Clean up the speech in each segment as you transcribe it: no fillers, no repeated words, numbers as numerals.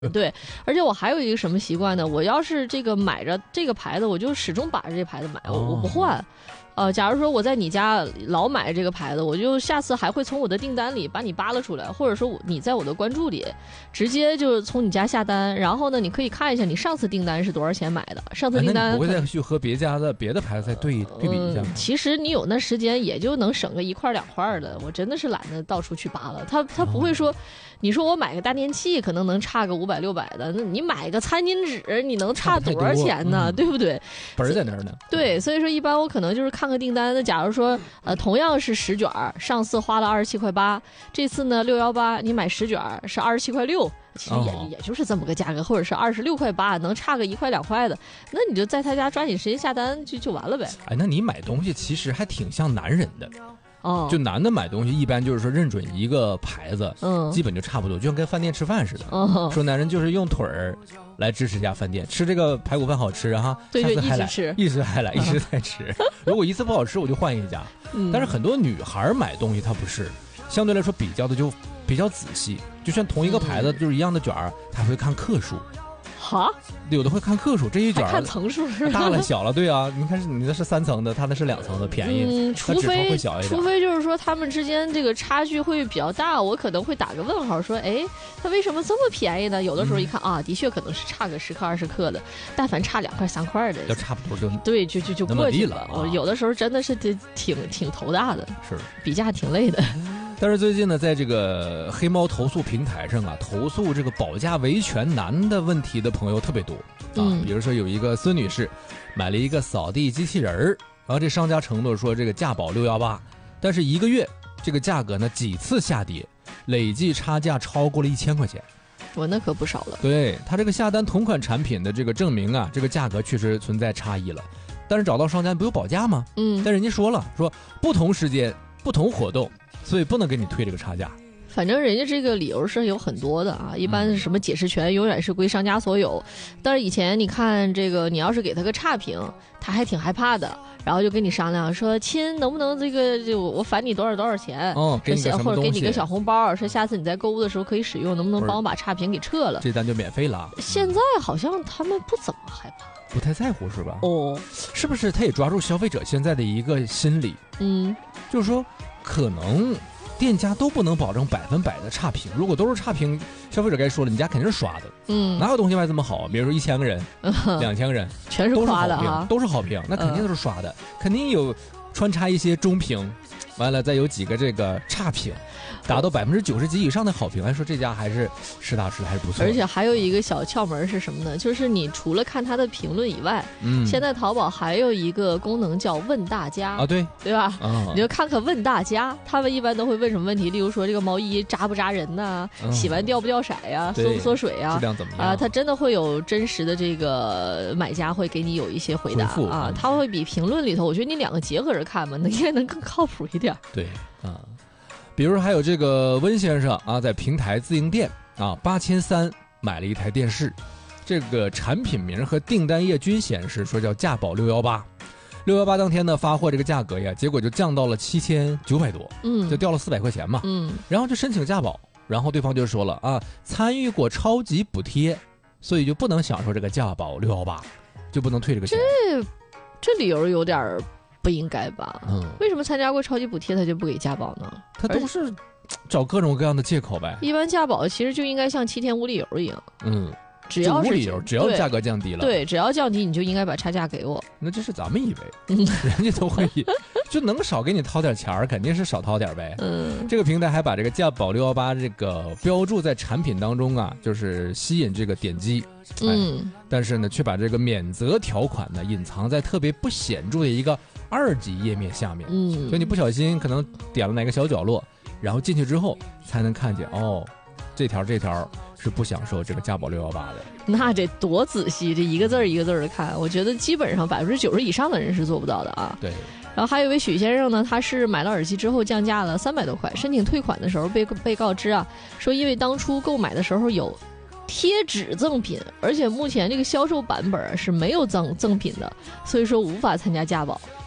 对，而且我还有一个什么习惯呢？我要是这个买着这个牌子，我就始终把着这牌子买，我不换。假如说我在你家老买这个牌子，我就下次还会从我的订单里把你扒拉出来，或者说你在我的关注里直接就是从你家下单，然后呢，你可以看一下你上次订单是多少钱买的，上次订单不会再去和别家的别的牌子再对比一下吗？ 其实你有那时间也就能省个1块2块的，我真的是懒得到处去扒拉。他不会说，你说我买个大电器可能能差个500、600的，那你买个餐巾纸你能差多少钱呢？对不对？ 本在那儿呢。 对，所以说一般我可能就是看个订单。那假如说同样是10卷，上次花了27块8，这次呢618你买10卷是27块6，其实也就是这么个价格，或者是26块8，能差个1块2块的，那你就在他家抓紧时间下单就完了呗。 哎，那你买东西其实还挺像男人的。 就男的买东西一般就是说认准一个牌子，基本就差不多，就像跟饭店吃饭似的。说男人就是用腿儿来支持家饭店，吃这个排骨饭好吃哈， 对， 下次还来，一直还来，一直在吃。如果一次不好吃，我就换一家。但是很多女孩买东西她不是，相对来说比较的就比较仔细，就像同一个牌子就是一样的卷儿，她会看克数。 哈， 有的会看克数，这一卷看层数是吧？ 大了小了，对啊，你看你那是3层的，他那是2层的，便宜。 除非就是说他们之间这个差距会比较大，我可能会打个问号，说，哎，他为什么这么便宜呢？有的时候一看啊，的确可能是差个10克20克的，但凡差2块3块的， 要差不多就对，就过去了。我有的时候真的是挺头大的， 是比价挺累的。 但是最近呢，在这个黑猫投诉平台上啊，投诉这个保价维权难的问题的朋友特别多啊。比如说有一个孙女士买了一个扫地机器人儿，然后这商家承诺说这个价保618，但是1个月这个价格呢几次下跌，累计差价超过了1000块钱。 我那可不少了。 对，他这个下单同款产品的这个证明啊，这个价格确实存在差异了，但是找到商家不有保价吗？但人家说了，说不同时间不同活动，所以不能给你退这个差价。 反正人家这个理由是有很多的啊，一般什么解释权永远是归商家所有。但是以前你看这个，你要是给他个差评，他还挺害怕的，然后就跟你商量说，亲，能不能这个就我返你多少钱， 给你个什么东西， 或者给你个小红包，说下次你在购物的时候可以使用，能不能帮我把差评给撤了？ 这单就免费了。 现在好像他们不怎么害怕， 不太在乎是吧？是不是他也抓住消费者现在的一个心理？就是说可能店家都不能保证100%的差评，如果都是差评，消费者该说了，你家肯定是刷的。哪有东西卖这么好？比如说1000个人、2000个人， 全是夸的啊， 都是好评，那肯定都是刷的，肯定有穿插一些中评，完了再有几个这个差评，达到90%几以上的好评，来说这家还是实打实还是不错。 而且还有一个小窍门是什么呢？就是你除了看他的评论以外，现在淘宝还有一个功能叫问大家啊，对吧？你就看看问大家，他们一般都会问什么问题？例如说这个毛衣扎不扎人呐，洗完掉不掉色呀，缩不缩水呀， 质量怎么样？ 他真的会有真实的这个买家会给你有一些回答啊，他会比评论里头，我觉得你2个结合着看嘛，那应该能更靠谱一点。 对啊。比如还有这个温先生啊，在平台自营店啊8300买了一台电视，这个产品名和订单页均显示说叫价保618，618当天呢发货这个价格呀，结果就降到了7900多，就掉了400块钱嘛，然后就申请价保，然后对方就说了啊，参与过超级补贴，所以就不能享受这个价保618，就不能退这个钱。 这理由有点不应该吧？为什么参加过超级补贴他就不给价保呢？ 他都是找各种各样的借口呗。 一般价保其实就应该像7天无理由一样，只要是无理由，只要价格降低了， 对，只要降低你就应该把差价给我。 那这是咱们以为，人家都会就能少给你掏点钱，肯定是少掏点呗。这个平台还把这个价保618这个标注在产品当中啊，就是吸引这个点击。但是呢，却把这个免责条款呢隐藏在特别不显著的一个2级页面下面。所以你不小心可能点了哪个小角落，然后进去之后才能看见这条是不享受这个价保618的。 那这多仔细，这一个字儿一个字儿的看，我觉得基本上90%以上的人是做不到的啊。 对。 然后还有一位许先生呢，他是买了耳机之后降价了300多块，申请退款的时候被告知啊，说因为当初购买的时候有贴纸赠品，而且目前这个销售版本是没有赠品的，所以说无法参加价保。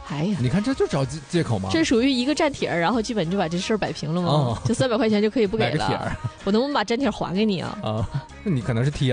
哎呀， 你看这就找借口吗？ 这属于一个粘帖，然后基本就把这事儿摆平了吗？就300块钱就可以不给了。我能不能把粘帖还给你啊？ 啊，那你可能是